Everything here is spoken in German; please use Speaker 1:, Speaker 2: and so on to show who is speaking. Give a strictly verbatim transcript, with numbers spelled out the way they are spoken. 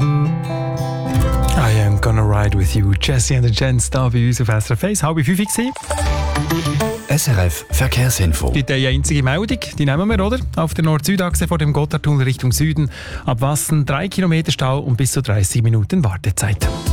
Speaker 1: I am gonna ride with you. Jesse and the Gents da bei uns auf S R F eins. Halb fünf war.
Speaker 2: S R F Verkehrsinfo.
Speaker 1: Die eine einzige Meldung, die nehmen wir, oder? Auf der Nord-Süd-Achse vor dem Gotthardtunnel Richtung Süden. Ab Wassen drei Kilometer Stau und bis zu dreißig Minuten Wartezeit.